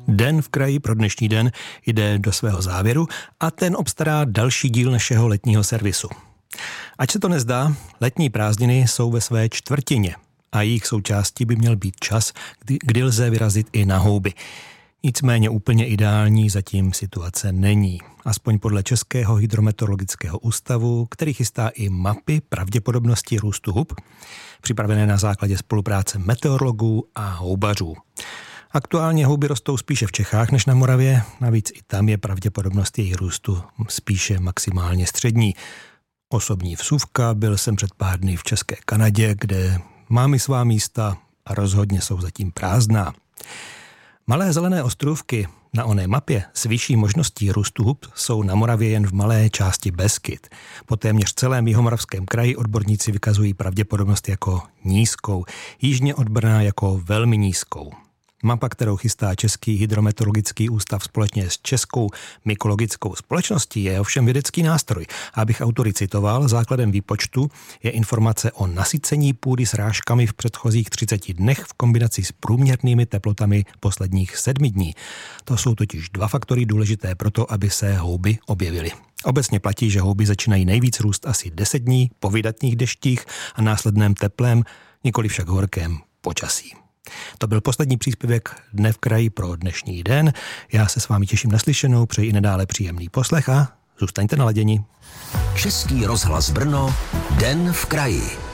Den v kraji pro dnešní den jde do svého závěru a ten obstará další díl našeho letního servisu. Ať se to nezdá, letní prázdniny jsou ve své čtvrtině a jejich součástí by měl být čas, kdy lze vyrazit i na houby. Nicméně úplně ideální zatím situace není. Aspoň podle Českého hydrometeorologického ústavu, který chystá i mapy pravděpodobnosti růstu hub, připravené na základě spolupráce meteorologů a houbařů. Aktuálně houby rostou spíše v Čechách než na Moravě, navíc i tam je pravděpodobnost jejich růstu spíše maximálně střední. Osobní vsuvka, byl jsem před pár dny v České Kanadě, kde mám i svá místa a rozhodně jsou zatím prázdná. Malé zelené ostrůvky na oné mapě s vyšší možností růstu hub jsou na Moravě jen v malé části Beskyd. Po téměř celém Jihomoravském kraji odborníci vykazují pravděpodobnost jako nízkou, jižně od Brna jako velmi nízkou. Mapa, kterou chystá Český hydrometeorologický ústav společně s Českou mykologickou společností, je ovšem vědecký nástroj. Abych autory citoval, základem výpočtu je informace o nasycení půdy srážkami v předchozích 30 dnech v kombinaci s průměrnými teplotami posledních 7 dní. To jsou totiž dva faktory důležité pro to, aby se houby objevily. Obecně platí, že houby začínají nejvíc růst asi 10 dní po vydatných deštích a následném teplém, nikoli však horkém počasí. To byl poslední příspěvek Dne v kraji pro dnešní den. Já se s vámi těším na slyšenou, přeji i nadále příjemný poslech a zůstaňte naladěni. Český rozhlas Brno, Den v kraji.